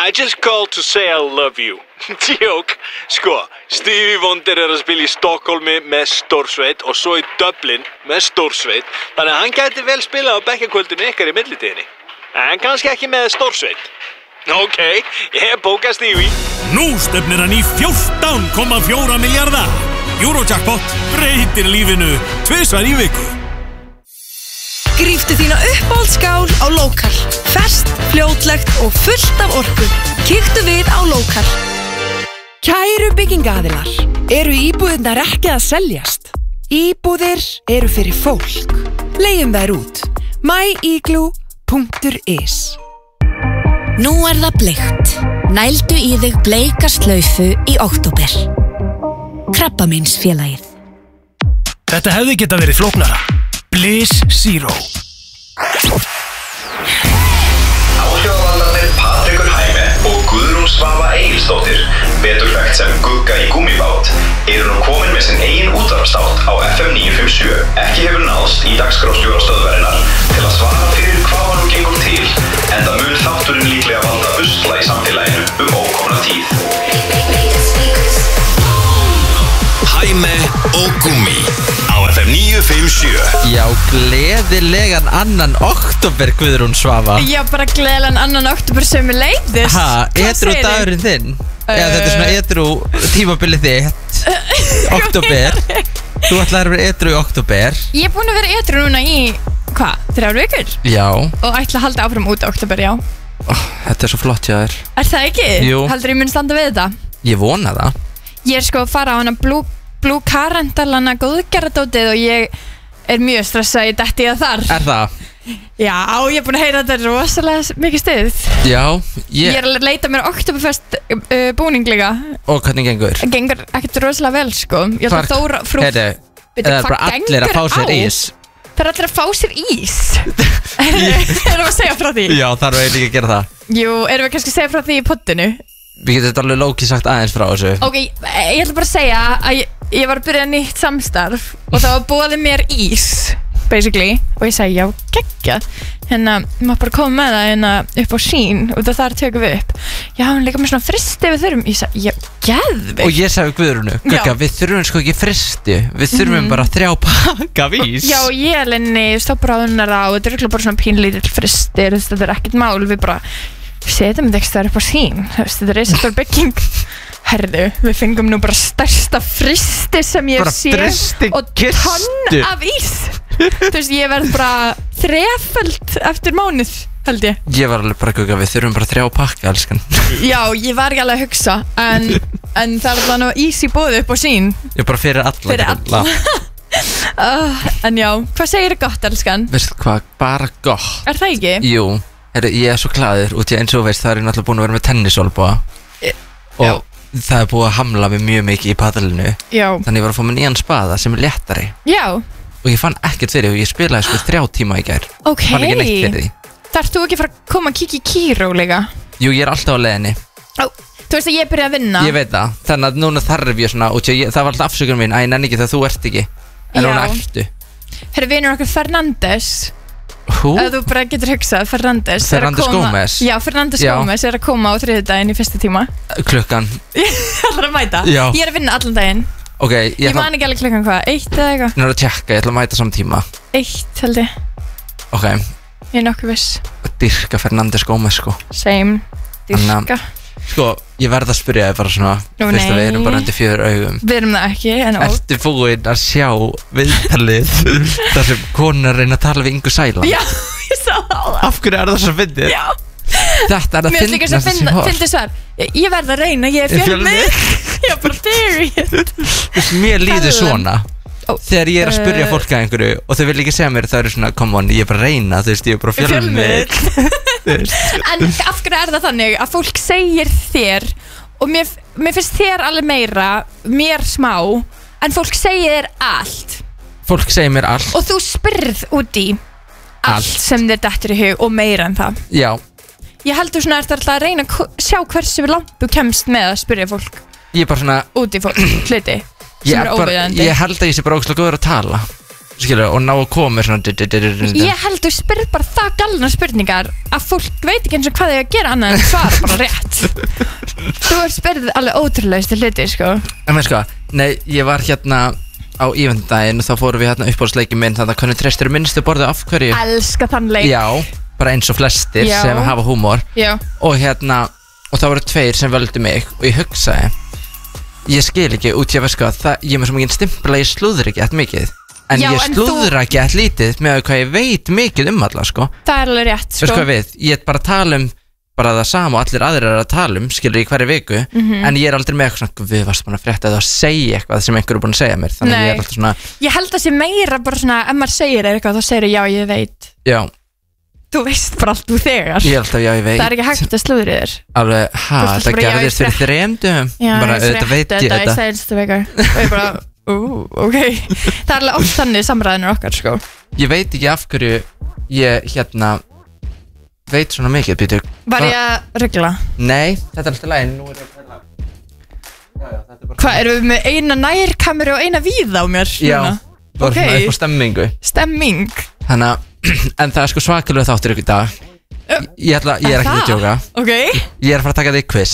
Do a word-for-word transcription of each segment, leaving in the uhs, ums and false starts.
I just called to say I love you. Joke. Sko, Stevie Wonder er að spila í Stokkólmi með stórsveit og svo í Dublin með stórsveit. Þannig að hann gæti vel spilað á bekkjakvöldinu ykkar í millitíðinni. En kannski ekki með stórsveit. Ok, ég bóka Stevie. Nú stefnir hann í fjórtán komma fjóra milljarða. Eurojackpot breytir lífinu tvisvar í viku. Gríftu þína uppáhaldsskál á Lokal. Ferskt, fljótlegt og fullt af orku. Kíktu við á Lokal. Kæru byggingaaðilar, eru íbúðirnar ekki að seljast? Íbúðir eru fyrir fólk. Leigjum þær út. my igloo punktur is. Nú er það bleikt. Nældu í þig bleika slaufu í október. Krabbameinsfélagið. Þetta hefði geta verið flóknara. Bliss Zero. Áhrifavaldarnir Patrekur Hæme og Guðrún Svava Egilsdóttir, betur þekkt sem Gugga í gúmmibát, eru nú komin með sinn eigin útvarpsþátt á F M níu fimm sjö. Ekki hefur náðst í dagskrárstjórastöðvarinnar til að svara fyrir hvað nú gengur til, enda mun þátturinn líklega valda usla í samfélaginu um ókomna tíð. Hæme og Gummi á F M níu fimm sjö. Já, gleðilegan annan október, Guðrún Svava. Já, bara gleðilegan annan október sem er leiðist. Ha, edru dagurinn þinn? Uh, Já, þetta er svona edru tímabilið þitt. Október. Þú ætlaðir að vera edru í október. Ég er búin að vera edru núna í, hvað, þrjár vikur? Já. Og ætla að halda áfram út október, já. Oh, þetta er svo flott hjá þér. Er það ekki? Jú. Haldur ég mun standa við þetta? Ég vona það. Ég er sko að fara á hana Blue Blue Carentalana góðgerðardótið og ég er mjög stressað í detti að þar. Er það? Já, ég er búin að heyra þetta er rosalega mikið stuð. Já, ég... Ég er að leita mér Oktoberfest uh, búning líka. Og hvernig gengur? Gengur ekkert rosalega vel, sko. Ég Hvar... Þóra frú... Heiði, það er bara allir að fá sér ís. Það er allir að fá sér ís. Erum við að segja frá því? Já, þarf við líka að gera það. Jú, erum við kannski að segja frá því í poddinu? Við getum þetta alveg lókið sagt aðeins frá þessu. Ok, ég ætla bara að segja að ég, ég var að byrja nýtt samstarf og það var boðið mér ís, basically, og ég segi já, geggja. Hérna, maður bara koma með það hérna upp á sín og það þar tökum við upp. Já, hann líka með svona fristi við þurfum. Ég segi, já, geðvikt. Og ég sagði Guðrúnu, Gugga, við þurfum sko ekki fristi, við þurfum mm. bara þrjá pakka af ís. Já, ég er lenni, stoppbráðunar á, þetta er bara svona pínlítill fristi, þetta er ekkert mál, við bara setjum þetta ekki þar upp á sín. Þetta er reisastór bygging. Herðu, við fengum nú bara stærsta fristi sem ég sé og tonn af ís. Þú veist, ég verð bara þreföld eftir mánuð, held ég. Ég var alveg bara, Gugga, við þurfum bara þrjá pakka, elskan. Já, ég var ekki alveg að hugsa, en, en það er alveg nú ís í bóði upp á sín. Ég bara fyrir alla. Fyrir alla. uh, en já, hvað segir þið gott, elskan? Veistu hvað, bara gott. Er það ekki? Jú, heru, ég er svo glaður, út í eins og veist, það er náttúrulega búin að vera með tennisólbúa. Og já. Það er búið að hamla mig mjög mikið í paddelinu. Já. Þannig ég var að fá mig nýjan spaða sem er léttari. Já. Og ég fann ekkert fyrir því, ég spilaði sko þrjá tíma í gær. Ok. Fann ekki neitt fyrir því. Þarf þú ekki að fara að koma að kíkja í Kíró líka? Jú, ég er alltaf á leiðinni. Ó, þú veist að ég byrja að vinna. Ég veit það, þannig að núna þarf ég svona, og ég, það var alltaf afsökunum mín, að ég nenni ekki þegar þú ert ekki. En já. Núna ertu. Herru, vinur okkur Fernandes. Hú? Að þú bara getur hugsað, Fernandes Fernandes Gómez? Já, Fernandes Gómez er að koma á þriðjudaginn í fyrsta tíma. Klukkan? Ég ætla að mæta. Já. Ég er að vinna allan daginn. Ok, ég, ég man ekki alveg klukkan hvað, eitt eða eitthvað? Ég er að tjekka, ég ætla að mæta saman tíma. Eitt held ég. Ok. Ég er nokkuð viss. Dyrka Fernandes Gómez sko. Same, dyrka. Sko, ég verð að spyrja þig bara svona. Nú, fyrst að við erum bara undir fjögur augum. Við erum það ekki, en ó. Ertu búinn að sjá viðtalið þar sem konar reyna að tala við Ingu Sæland? Já, ég sá það. Af hverju er það svo fyndið? Já. Þetta er að fyndast sem ég hór. Fyndið svar, ég verð að reyna, ég er fjölmið. Ég er bara period. Þú veist, mér líður svona. Þegar ég er að spyrja fólk að einhverju og þau vil ekki segja mér, það eru svona, come on, ég er bara að reyna, þú veist, ég er bara fjölmið. En af hverju er það þannig að fólk segir þér og mér, mér finnst þér alveg meira, mér smá, en fólk segir þér allt. Fólk segir mér allt. Og þú spyrð út í allt, allt sem þér dettur í hug og meira en það. Já. Ég heldur svona að það er alltaf að reyna að sjá hversu langt þú kemst með að spyrja fólk. Ég er bara svona út í fólk, hluti. Ég, bara, ég held að ég sé bara ógeðslega góður að tala. skilur, og ná að koma með svona Ég held þú spyrir bara það galna spurningar að fólk veit ekki eins og hvað þau að gera annað en svara bara rétt Þú er spyrð alveg ótrúlegstu hluti, sko En með sko, nei, ég var hérna á ívendaginn og þá fórum við hérna uppáhaldsleikin minn þannig að hvernig treystir minnstu borðu af hverju Elska þann leik Já, bara eins og flestir Já. sem hafa húmor Já. og hérna, og það voru tveir sem völdu mig og ég hugsaði ég skil ekki út í að veist hvað það, ég er með svo mikið stimpla, ég slúður ekki eftir mikið en Já, ég en slúður þú- ekki eftir lítið með hvað ég veit mikið um alla sko. Það er alveg rétt, Veist sko hvað við, ég er bara að tala um bara það sama og allir aðrir er að tala um skilur í hverju viku, Mhm. en ég er aldrei með eitthvað svona, við varst búin að frétta eða að segja eitthvað sem einhver er búin að segja mér, þannig að Nei. ég er alltaf svona Ég held að sé meira bara svona ef maður segir eitthvað, þá segir já, ég veit já, Þú veist bara allt úr þegar ég er alltaf já, ég veit Það er ekki hægt að slúðri þér alveg, Þú ha, ert alltaf það bara, já, ég gerðist fyrir frétt- þremdum Já, bara, ég auðvitað veit frétti ég þetta í þetta seinstu viku og ég bara, ú, ok Það er alveg oft þannig samræðinur okkar, sko ég veit ekki af hverju ég hérna veit svona mikið, býtu Var ég að regla? nei, þetta er alltaf lægin, nú er ég að pæla já, já, þetta er bara Hvað, erum við með eina nærkameru og eina víða á mér? já, núna? bara Ok. svona eitthvað stemmingu Stemming þannig að, en það er sko svakalega þáttur ykkur dag ég, ætla, ég er ekki að djóka Ok ég er að fara að taka því quiz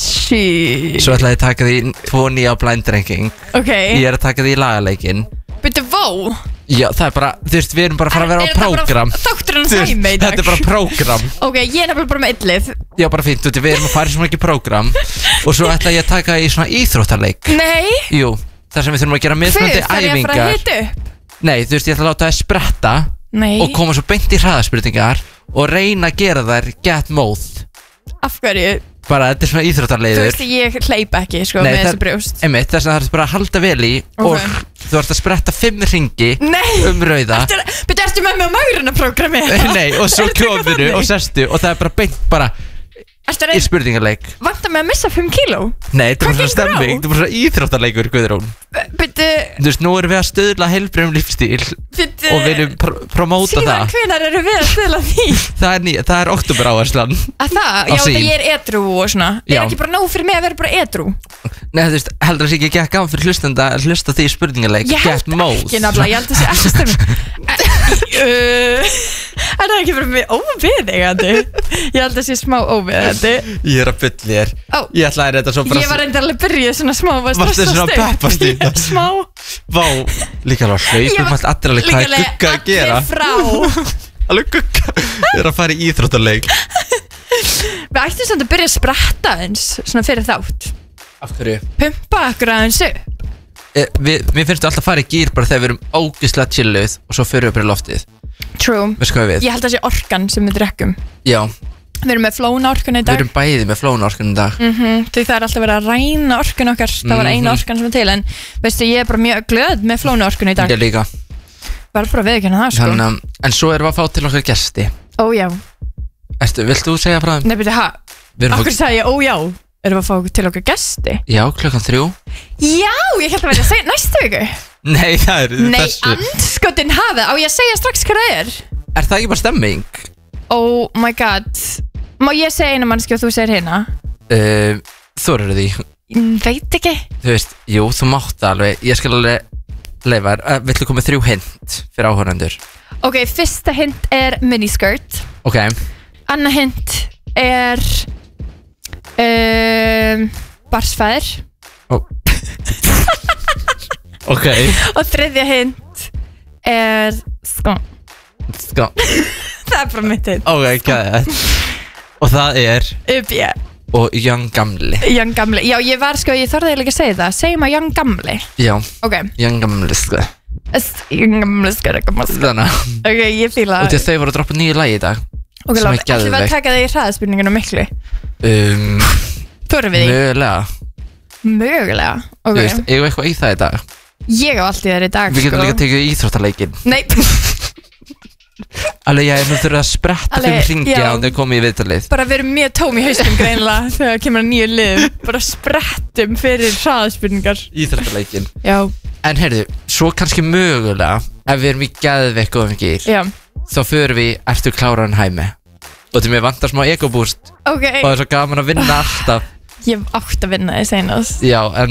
Shit svo ætla ég að taka því tvo nýja blind ranking Ok ég er að taka því lagaleikin Byrju, vó já, það er bara, þú veist, við erum bara að fara að vera á prógram Þátturinn að Þú veist, sæmi í dag þetta er bara prógram Ok, ég er nefnilega bara með illið já, bara fínt, þú veist, við erum að fara í svona ekki prógram og svo ætla ég að taka í svona íþróttarleik Nei jú, þar sem við þurfum að gera Hver, mismunandi þarf ég að fara að æfingar hita upp? nei, þú veist, ég ætla að láta það spretta Nei og koma svo beint í hraðaspurningar og reyna að gera þær get móð Af hverju? bara, þetta er svona Þú íþróttarleiður veist, ég hleyp ekki, sko, Nei, með það- þessi brjóst einmitt, þess að það er bara að halda vel í Ok. og þú ert að spretta fimm ringi Nei um rauða Byrju, ertu með mig á magrunaprógrami? nei, og svo kjófinu og sestu og það er bara beint bara Ertu í spurningarleik Vantar mig að missa fimm kíló? nei, þetta er bara Hvað svona gengur á? stemming, þetta er bara svona íþróttarleikur, Guðrún Byrju, þú veist, nú erum við að stöðla heilbrigðum lífstíl byrju og viljum pr promóta Síðan það hvenar eru við að spila því? það er, ný, það er oktober áherslan Að það? Á Já, Sýn. þetta ég er edrú og svona Já. Er ekki bara nóg fyrir mig að vera bara edrú? nei, þú veist, heldur þess ekki gekk á fyrir hlustanda að hlusta því í spurningarleik Ég held get móð ekki nafnilega, ég held að sé ekki styrm uh, Er það ekki fyrir mig óviðeigandi? Ég held að sé smá óviðeigandi ég er að bylli þér Ó. ég ætlaði þetta svo bara Ég var reyndar alveg byrjuð svona smá að Varstu stressast svona upp. peppast í þetta? Ég- Smá vá, líka alveg Ég hlaupum var- allt allir alveg hvað er líka gugga að gera allir frá alveg gugga er að fara í íþróttarleik Við ættum samt að byrja að spretta eins svona fyrir þátt af hverju? Pumpa okkur aðeins upp E, við, mér finnst við alltaf að fara í gýr bara þegar við erum ógislega chilluð og svo fyrir við bara í loftið True veist hvað við? Ég held að það sé orkan sem við drekkum já, Við erum með flóna orkun í við dag erum bæði með flóna orkunum í dag mm Því það er alltaf verið að ræna orkun okkar Það var eina Mhm. orkan sem er til En veistu, ég er bara mjög glöð með flóna orkun í dag ég líka Bara bara viðkynna það, sko Þann, um, en svo erum við að fá til okkar gesti Ó já Ertu, vilt þú segja frá þeim? Nei, byrju, ha Við erum Akkur fá, sagði ég, ó já Erum við að fá til okkar gesti? já, klukkan þrjú Já, ég held að vera að segja næstu viku nei, það er Nei, þessu andskotin hafið Á ég að segja strax hvað það er? er það ekki bara stemming? Oh my god Má ég segja eina mannski og þú segir hérna? Uh, þú eru því Ég Veit ekki þú veist, jú, þú mátt það alveg ég skal alveg leifa þér uh, viltu koma með þrjú hint fyrir áhörnendur? Ok, fyrsta hint er miniskirt ok, Anna hint er um, Barsfæðir Ó. ok Og þriðja hint er Sko sko, Það er bara mitt hint ok, gæði og það er Ubbi og Young Gamli Young Gamli Já, ég var sko, ég þorði eiginlega ekki að segja það Segjum að Young Gamli já, Ok Young Gamli sko. S- Young Gamli sko þannig að Ok, ég fíla og því að þau voru að droppa nýju lagi í dag Ok, sem er látt, ætlum við að geðveikt. taka það í hraðaspurninginu miklu um, Þorðum við því? mögulega Mögulega þú Ok, veist, eigum við eitthvað í það í dag ég á allt í þær í dag við getum sko. líka tekið íþróttaleikin Nei, alveg, já, þú þurfum að spretta Alveg, fimm ringi já. á þau komið í viðtalið bara við erum mjög tóm í haustum greinilega Þegar kemur að nýju lið Bara sprettum fyrir hraðaspurningar íþróttaleikin Já, en heyrðu, svo kannski mögulega ef við erum í geðveik og ekki já, þá förum við, ertu kláraðan hæmi og til mér vantar smá ecoboost ok og það er svo gaman að vinna alltaf Ég hef átt að vinna þess einast já, en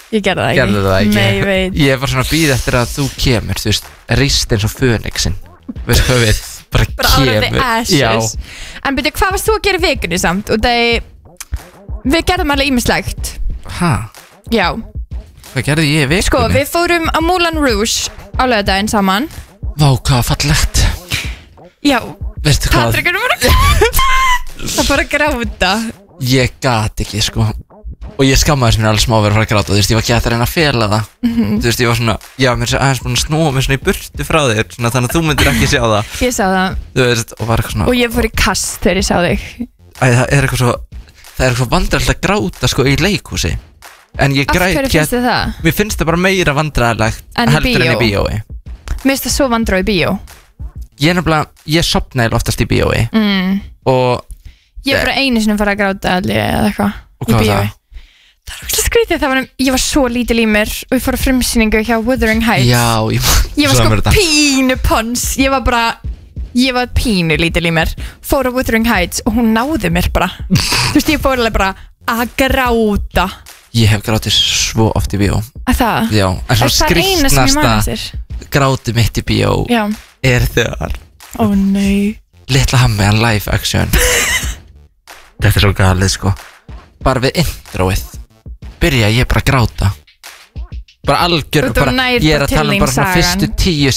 Ég gerði það ekki. Gerðu það ekki. Nei, ég veit. Ég var svona að bíða eftir að þú kemur, þú veist, rist eins og fönixin. Veist hvað við, bara, bara kemur. Bara áraði ashes. En byrju, hvað varst þú að gera í vikunni samt? Og það, við gerðum alveg ýmislegt. Hæ? Já. Hvað gerði ég í vikunni? Sko, við fórum á Moulin Rouge á laugardaginn saman. Vá, hvað fallegt. Já. Veistu hvað? Patrik er bara að gráta. Það bara að gráta. Ég gat ekki, sko. Og ég skammaðist mér alveg smá að vera að fara að gráta. Þú veist, ég var ekki að reyna að fela það. Mm-hmm. Þú veist, ég var svona, já, mér er aðeins búin að snúa mér svona í burtu frá þér, svona, þannig að þú myndir ekki sjá það. Ég sá það. Þú veist, og var eitthvað svona. Og ég fór í kast þegar ég sá þig. Æ, það er eitthvað svo, það er eitthvað vandræðilegt að gráta, sko, í leikhúsi. En ég græt ekki. Af hverju finnst þið það? Mér finnst það bara meira vandræðilegt heldur en í bíói. Mér finnst það svo vandræð í bíó. Ég er nefnilega, ég sofna oftast í bíói. Mm. Og ég er bara einu sinni að fara að gráta allir eða eitthvað í bíói. Það var ekki skrítið, það var, ég var svo lítil í mér og ég fór á frumsýningu hjá Wuthering Heights. Já, ég, ég var sko pínu pons, ég var bara, ég var pínu lítil í mér, fór á Wuthering Heights og hún náði mér bara. Þú veist, ég fór alveg bara að gráta. Ég hef grátið svo oft í bíó. Að það? Já, en svo skrýtnasta gráti mitt í bíó Já. Er þegar Ó nei Litla Hammi en live action. Þetta er svo galið, sko. Bara við introið byrja ég bara að gráta. Bara algjör, bara, ég er að tala um bara svona fyrstu tíu